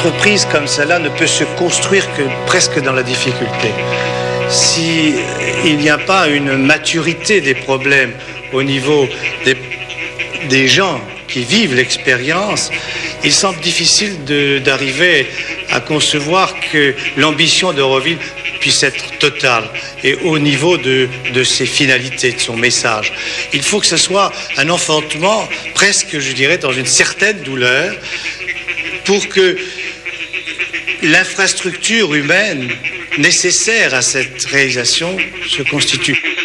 entreprise comme celle-là ne peut se construire que presque dans la difficulté. S'il n'y a pas une maturité des problèmes au niveau des gens qui vivent l'expérience, il semble difficile d'arriver à concevoir que l'ambition d'Euroville puisse être totale et au niveau de ses finalités, de son message. Il faut que ce soit un enfantement presque, je dirais, dans une certaine douleur pour que l'infrastructure humaine nécessaire à cette réalisation se constitue.